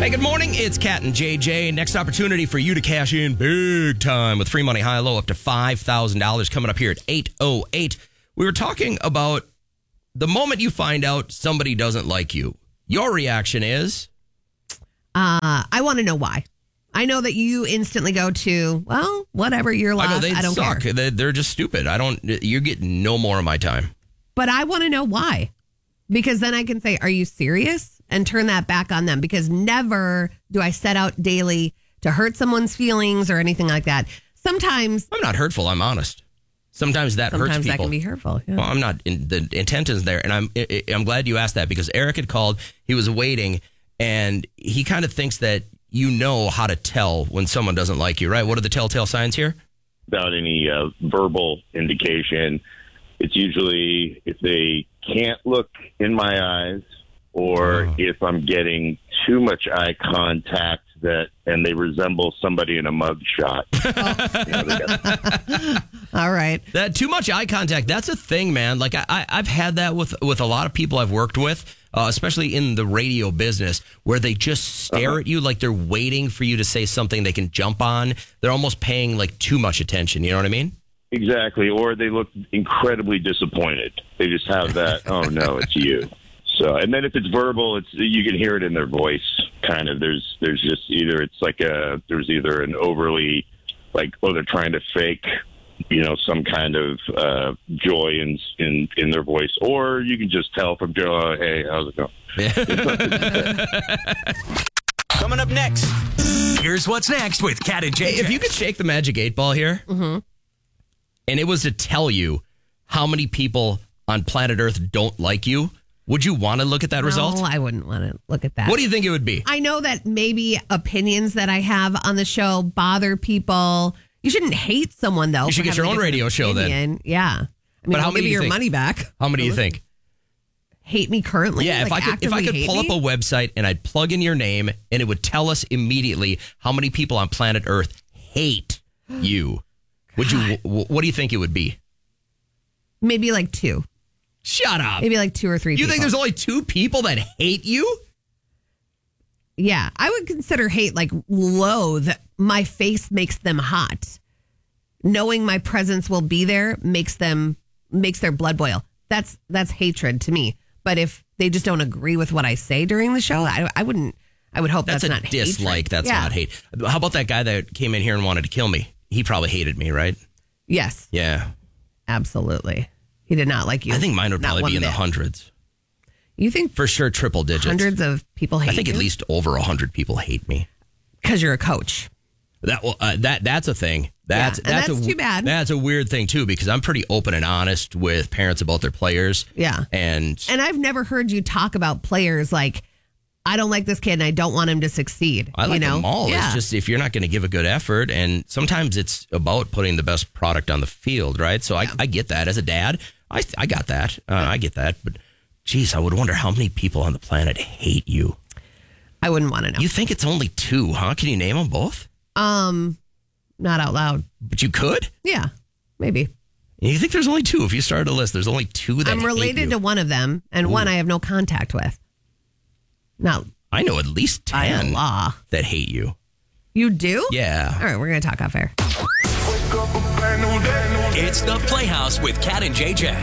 Hey, good morning. It's Kat and JJ. Next opportunity for you to cash in big time with free money high-low up to $5,000 coming up here at 8:08. We were talking about the moment you find out somebody doesn't like you. Your reaction is? I want to know why. I know that you instantly go to, well, whatever, you're lost. I don't suck. care. They're just stupid. You get no more of my time. But I want to know why. Because then I can say, are you serious? And turn that back on them. Because never do I set out daily to hurt someone's feelings or anything like that. Sometimes. I'm not hurtful. I'm honest. Sometimes hurts people. Sometimes that can be hurtful. Yeah. Well, I'm not. The intent is there. And I'm glad you asked that because Eric had called. He was waiting. And he kind of thinks that you know how to tell when someone doesn't like you, right? What are the telltale signs here? Without any verbal indication, it's usually if they can't look in my eyes or if I'm getting too much eye contact and they resemble somebody in a mug shot. All right. That too much eye contact, that's a thing, man. Like I've had that with a lot of people I've worked with, especially in the radio business, where they just stare at you like they're waiting for you to say something they can jump on. They're almost paying like too much attention. You know what I mean? Exactly. Or they look incredibly disappointed. They just have that, oh no, it's you. So, and then if it's verbal, you can hear it in their voice. Kind of, there's just there's either an overly like, oh, they're trying to fake, some kind of joy in their voice, or you can just tell from Joe, hey, how's it going? Coming up next, here's what's next with Kat and JJ. If you could shake the magic 8 ball here, and it was to tell you how many people on planet Earth don't like you, would you want to look at that result? No, I wouldn't want to look at that. What do you think it would be? I know that maybe opinions that I have on the show bother people. You shouldn't hate someone, though. You should get your own radio show then. Yeah. I mean, but how I'll many give you your think? money back. How many do you think? Hate me currently? Yeah, like if I could pull up a website and I'd plug in your name and it would tell us immediately how many people on planet Earth hate you, what do you think it would be? Maybe like 2. Shut up. Maybe like 2 or 3 You people. think there's only 2 people that hate you? Yeah, I would consider hate like loathe. My face makes them hot. Knowing my presence will be there makes their blood boil. That's hatred to me. But if they just don't agree with what I say during the show, I would hope that's not dislike. hatred. That's not hate. How about that guy that came in here and wanted to kill me? He probably hated me, right? Yes. Yeah. Absolutely. He did not like you. I think mine would Not probably one be in the bit. hundreds. You think For sure, triple digits. hundreds of people hate you? I think at least over 100 people hate me. Because you're a coach. That's a thing. That's too bad. That's a weird thing too, because I'm pretty open and honest with parents about their players. Yeah. And I've never heard you talk about players like, I don't like this kid and I don't want him to succeed. I like them all. Yeah. It's just if you're not going to give a good effort, and sometimes it's about putting the best product on the field, right? So I get that. As a dad, I got that. I get that. But, geez, I would wonder how many people on the planet hate you. I wouldn't want to know. You think it's only 2, huh? Can you name them both? Not out loud. But you could? Yeah, maybe. You think there's only 2? If you started a list, there's only 2 that I'm related hate you. to one of them, and one I have no contact with. Now, I know at least 10 law. that hate you. You do? Yeah. All right, we're going to talk off air. It's the Playhouse with Kat and JJ.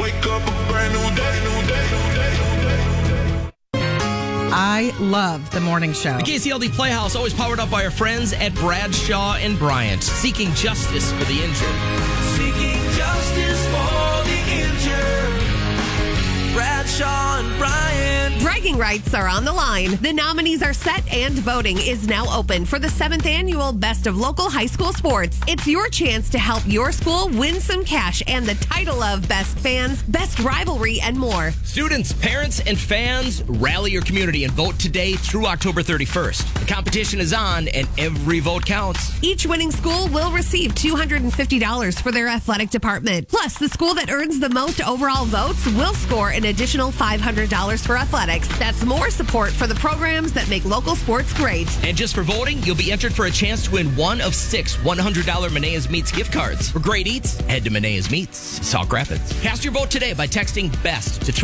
I love the morning show. The KCLD Playhouse, always powered up by our friends at Bradshaw and Bryant, seeking justice for the injured. Seeking justice for the injured. Bradshaw and Bryant. Bragging rights are on the line. The nominees are set and voting is now open for the 7th annual Best of Local High School Sports. It's your chance to help your school win some cash and the title of Best Fans, Best Rivalry, and more. Students, parents, and fans, rally your community and vote today through October 31st. The competition is on, and every vote counts. Each winning school will receive $250 for their athletic department. Plus, the school that earns the most overall votes will score an additional $500 for athletics. 6. That's more support for the programs that make local sports great. And just for voting, you'll be entered for a chance to win one of 6 $100 Menea's Meats gift cards. For great eats, head to Menea's Meats, Sauk Rapids. Cast your vote today by texting BEST to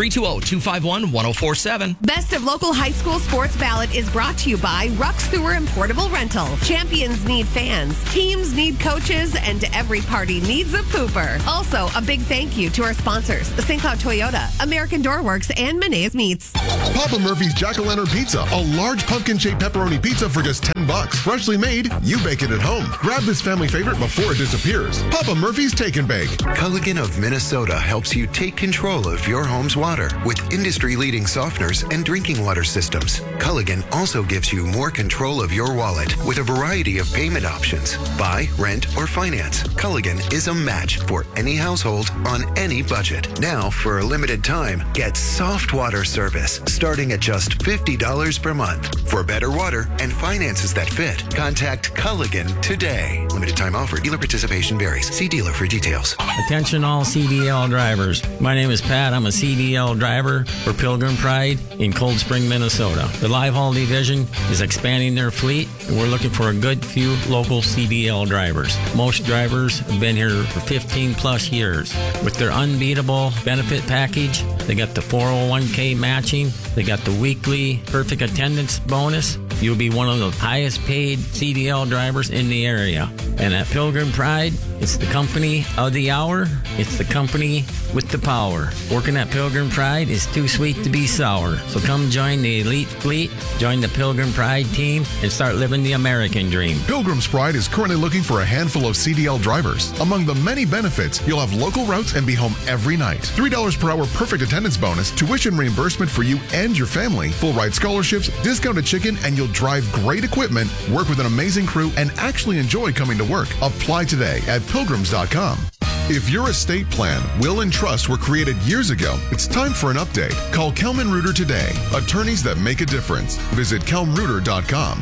320-251-1047. Best of Local High School Sports Ballot is brought to you by Ruck Sewer and Portable Rental. Champions need fans, teams need coaches, and every party needs a pooper. Also, a big thank you to our sponsors, St. Cloud Toyota, American Doorworks, and Menea's Meats. Papa Murphy's Jack-o'-lantern Pizza, a large pumpkin-shaped pepperoni pizza for just $10. Freshly made, you bake it at home. Grab this family favorite before it disappears. Papa Murphy's Take and Bake. Culligan of Minnesota helps you take control of your home's water with industry-leading softeners and drinking water systems. Culligan also gives you more control of your wallet with a variety of payment options. Buy, rent, or finance. Culligan is a match for any household on any budget. Now, for a limited time, get soft water service starting at just $50 per month. For better water and finances that fit, contact Culligan today. Limited time offer. Dealer participation varies. See dealer for details. Attention all CDL drivers. My name is Pat. I'm a CDL driver for Pilgrim Pride in Cold Spring, Minnesota. The Live Haul Division is expanding their fleet, and we're looking for a good few local CDL drivers. Most drivers have been here for 15 plus years. With their unbeatable benefit package, they got the 401k matching, they got the weekly perfect attendance bonus. You'll be one of the highest paid CDL drivers in the area. And at Pilgrim Pride, it's the company of the hour. It's the company with the power. Working at Pilgrim Pride is too sweet to be sour. So come join the elite fleet, join the Pilgrim Pride team, and start living the American dream. Pilgrim's Pride is currently looking for a handful of CDL drivers. Among the many benefits, you'll have local routes and be home every night. $3 per hour perfect attendance bonus, tuition reimbursement for you and your family, full ride scholarships, discounted chicken, and you'll drive great equipment, work with an amazing crew, and actually enjoy coming to work. Apply today at pilgrims.com. If your estate plan, will, and trust were created years ago, it's time for an update. Call Kelman Reuter today. Attorneys that make a difference. Visit kelmreuter.com.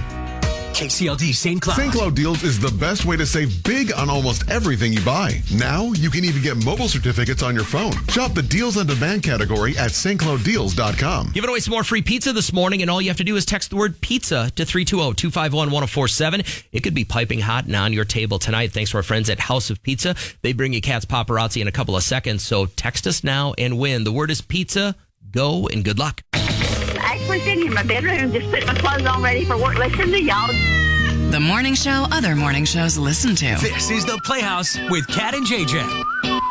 KCLD St. Cloud. St. Cloud Deals is the best way to save big on almost everything you buy. Now, you can even get mobile certificates on your phone. Shop the Deals on Demand category at stclouddeals.com. Giving away some more free pizza this morning, and all you have to do is text the word pizza to 320-251-1047. It could be piping hot and on your table tonight thanks to our friends at House of Pizza. They bring you Cat's Paparazzi in a couple of seconds, so text us now and win. The word is pizza. Go and good luck. Actually sitting in my bedroom, just putting my clothes on, ready for work. Listen to y'all. The morning show other morning shows listen to. This is The Playhouse with Kat and JJ.